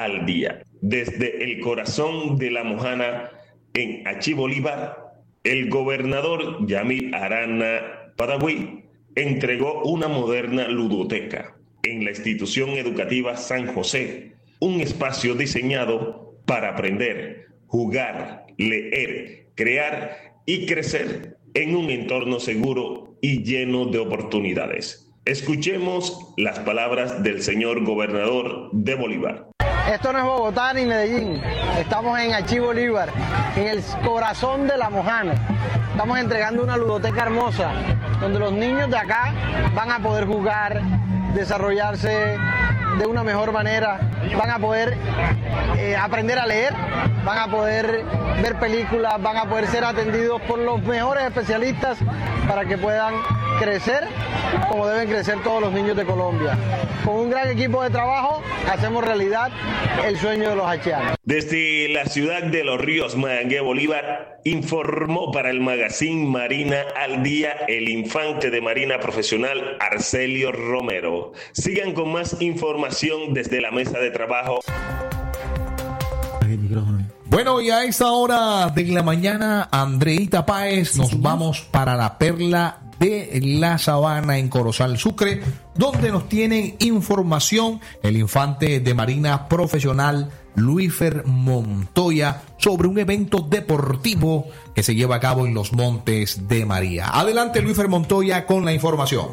al Día. Desde el corazón de La Mojana, en Achí Bolívar, el gobernador Yamil Arana Padawi entregó una moderna ludoteca en la institución educativa San José, un espacio diseñado para aprender, jugar, leer, crear y crecer en un entorno seguro y lleno de oportunidades. Escuchemos las palabras del señor gobernador de Bolívar. Esto no es Bogotá ni Medellín, estamos en Achí Bolívar, en el corazón de La Mojana. Estamos entregando una ludoteca hermosa, donde los niños de acá van a poder jugar, desarrollarse de una mejor manera, van a poder aprender a leer, van a poder ver películas, van a poder ser atendidos por los mejores especialistas para que puedan crecer como deben crecer todos los niños de Colombia. Con un gran equipo de trabajo hacemos realidad el sueño de los haitianos. Desde la ciudad de Los Ríos, Mangue, Bolívar, informó para el magazine Marina al Día el infante de Marina profesional Arcelio Romero. Sigan con más información desde la mesa de trabajo. Bueno, y a esta hora de la mañana, Andreita Páez, nos vamos para la perla de la Sabana en Corozal, Sucre, donde nos tienen información el infante de Marina profesional Luífer Montoya sobre un evento deportivo que se lleva a cabo en los Montes de María. Adelante, Luífer Montoya, con la información.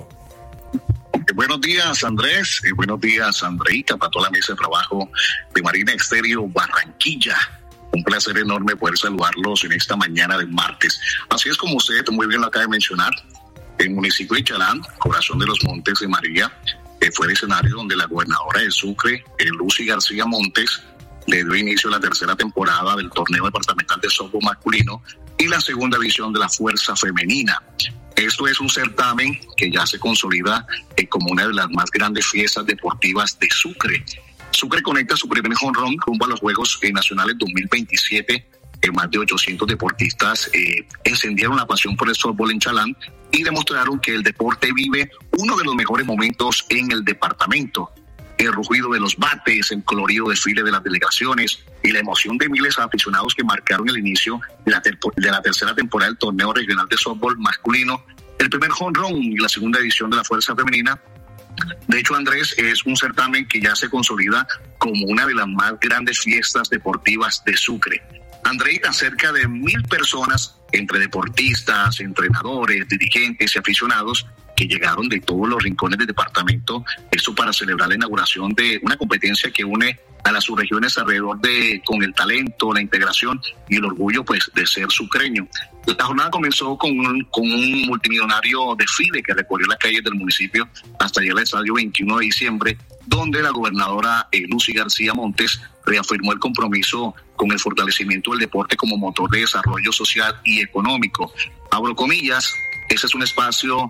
Buenos días, Andrés, y buenos días, Andreita, para toda la mesa de trabajo de Marina Estéreo Barranquilla. Un placer enorme poder saludarlos en esta mañana de martes. Así es como usted muy bien lo acaba de mencionar, el municipio de Chalán, corazón de los Montes de María, fue el escenario donde la gobernadora de Sucre, Lucy García Montes, le dio inicio a la tercera temporada del torneo departamental de softball masculino y la segunda edición de la fuerza femenina. Esto es un certamen que ya se consolida como una de las más grandes fiestas deportivas de Sucre. Sucre conecta su primer jonrón rumbo a los Juegos Nacionales 2027. Más de 800 deportistas encendieron la pasión por el softball en Chalán y demostraron que el deporte vive uno de los mejores momentos en el departamento. El rugido de los bates, el colorido desfile de las delegaciones y la emoción de miles de aficionados que marcaron el inicio de la tercera temporada del torneo regional de softball masculino, el primer jonrón y la segunda edición de la fuerza femenina. De hecho, Andrés, es un certamen que ya se consolida como una de las más grandes fiestas deportivas de Sucre. Andreita, cerca de 1,000 personas, entre deportistas, entrenadores, dirigentes y aficionados, que llegaron de todos los rincones del departamento, esto para celebrar la inauguración de una competencia que une a las subregiones alrededor con el talento, la integración y el orgullo pues de ser sucreño. La jornada comenzó con un multimillonario desfile que recorrió las calles del municipio hasta llegar al estadio 21 de diciembre, donde la gobernadora Lucy García Montes reafirmó el compromiso con el fortalecimiento del deporte como motor de desarrollo social y económico. Abro comillas, ese es un espacio,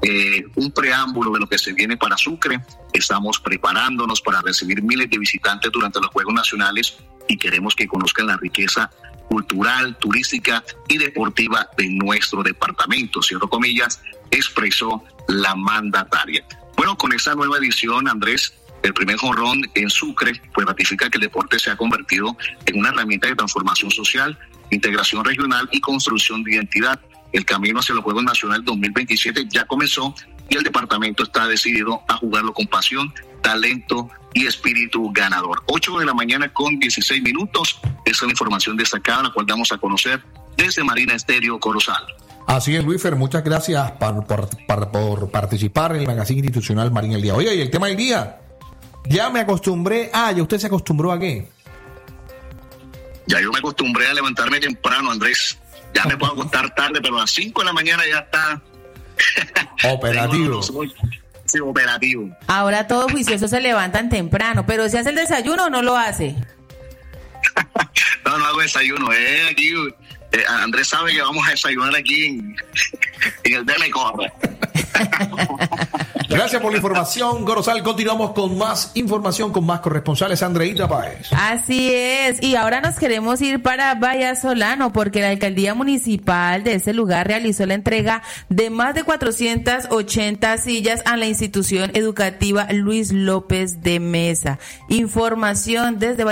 un preámbulo de lo que se viene para Sucre. Estamos preparándonos para recibir miles de visitantes durante los Juegos Nacionales y queremos que conozcan la riqueza cultural, turística y deportiva de nuestro departamento, cierro comillas, expresó la mandataria. Bueno, con esta nueva edición, Andrés, el primer jonrón en Sucre, pues ratifica que el deporte se ha convertido en una herramienta de transformación social, integración regional y construcción de identidad. El camino hacia los Juegos Nacionales 2027 ya comenzó y el departamento está decidido a jugarlo con pasión, talento y espíritu ganador. 8 de la mañana con 16 minutos. Esa es la información destacada, la cual damos a conocer desde Marina Estéreo Corozal. Así es, Luífer, muchas gracias por participar en el magazine institucional Marina el Día. Oye, y el tema del día, ya me acostumbré. ¿Ya usted se acostumbró a qué? Ya yo me acostumbré a levantarme temprano, Andrés. Ya me puedo acostar tarde, pero a las 5 de la mañana ya está operativo. Sí, operativo. Ahora todos juiciosos se levantan temprano, pero ¿se hace el desayuno o no lo hace? No hago desayuno. Aquí, Andrés sabe que vamos a desayunar aquí en el Delecorre. Gracias por la información, Corozal. Continuamos con más información, con más corresponsales. Andreita Páez. Así es, y ahora nos queremos ir para Vallasolano porque la alcaldía municipal de ese lugar realizó la entrega de más de 480 sillas a la institución educativa Luis López de Mesa. Información desde